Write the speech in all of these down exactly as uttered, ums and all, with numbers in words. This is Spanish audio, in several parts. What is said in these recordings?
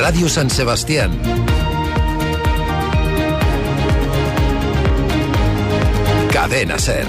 Radio San Sebastián. Cadena Ser.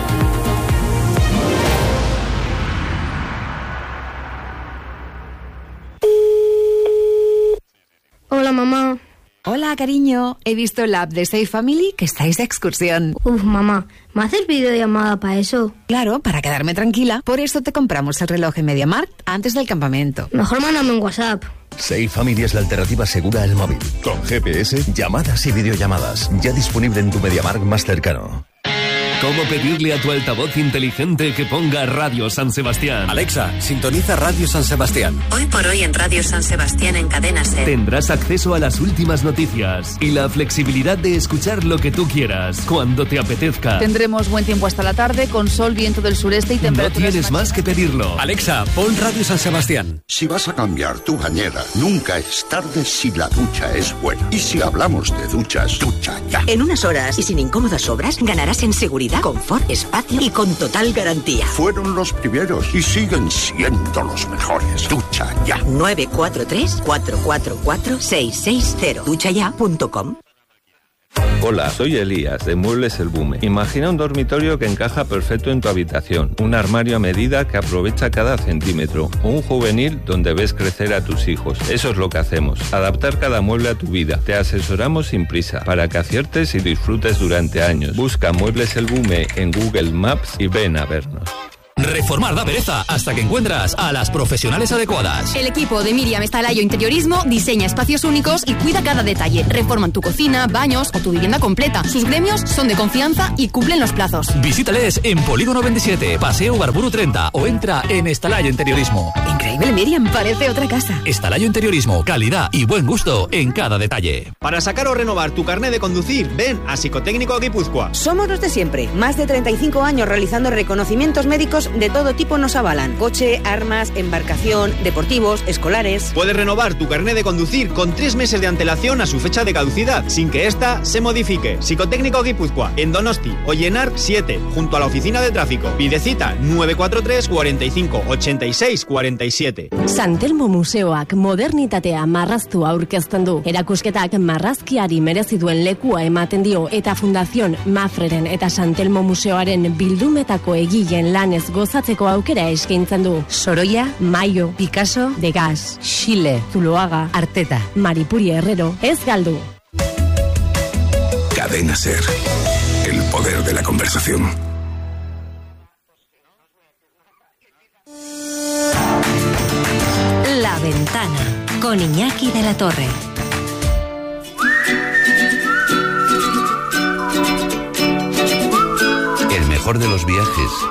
Hola, mamá. Hola, cariño. He visto la app de Safe Family que estáis de excursión. Uf, mamá, ¿me haces videollamada para eso? Claro, para quedarme tranquila. Por eso te compramos el reloj en MediaMarkt antes del campamento. Mejor mándame un WhatsApp. Safe Family es la alternativa segura al móvil. Con G P S, llamadas y videollamadas. Ya disponible en tu MediaMarkt más cercano. ¿Cómo pedirle a tu altavoz inteligente que ponga Radio San Sebastián? Alexa, sintoniza Radio San Sebastián. Hoy por hoy en Radio San Sebastián en Cadena Ser. Tendrás acceso a las últimas noticias y la flexibilidad de escuchar lo que tú quieras, cuando te apetezca. Tendremos buen tiempo hasta la tarde, con sol, viento del sureste y temperaturas... No tienes más que pedirlo. Alexa, pon Radio San Sebastián. Si vas a cambiar tu bañera, nunca es tarde si la ducha es buena. Y si hablamos de duchas, ducha ya. En unas horas y sin incómodas obras, ganarás en seguridad, confort, espacio y con total garantía. Fueron los primeros y siguen siendo los mejores. Ducha ya. nueve cuatro tres, cuatro cuatro cuatro, seis seis cero. ducha ya punto com. Hola, soy Elías, de Muebles El Bume. Imagina un dormitorio que encaja perfecto en tu habitación, un armario a medida que aprovecha cada centímetro, o un juvenil donde ves crecer a tus hijos. Eso es lo que hacemos, adaptar cada mueble a tu vida. Te asesoramos sin prisa, para que aciertes y disfrutes durante años. Busca Muebles El Bume en Google Maps y ven a vernos. Reformar da pereza hasta que encuentras a las profesionales adecuadas. El equipo de Miriam Estalayo Interiorismo diseña espacios únicos y cuida cada detalle. Reforman tu cocina, baños o tu vivienda completa. Sus gremios son de confianza y cumplen los plazos. Visítales en Polígono veintisiete, Paseo Barburu treinta o entra en Estalayo Interiorismo. Increíble, Miriam, parece otra casa. Estalayo Interiorismo, calidad y buen gusto en cada detalle. Para sacar o renovar tu carnet de conducir, ven a Psicotécnico Guipúzcoa. Somos los de siempre. Más de treinta y cinco años realizando reconocimientos médicos de todo tipo nos avalan. Coche, armas, embarcación, deportivos, escolares. Puedes renovar tu carnet de conducir con tres meses de antelación a su fecha de caducidad, sin que ésta se modifique. Psicotécnico Guipúzcoa, en Donosti, Ollenar siete, junto a la oficina de tráfico. Pide cita nueve cuatro tres, cuarenta y cinco, ochenta y seis, cuarenta y siete. San Telmo Museoak modernitatea marraztu aurkezten du. Erakusketak marrazkiari merezi duen lekua ematen dio eta Fundación Mafreren eta San Telmo Museoaren bildumetako egileen lanez gozatzeko aukera eskaintzen du. Sorolla, Mayo, Picasso, Degas, Xile, Zuloaga, Arteta, Maripuri Herrero, ez galdu. Cadena Ser. El poder de la conversación. La Ventana, con Iñaki de la Torre. El mejor de los viajes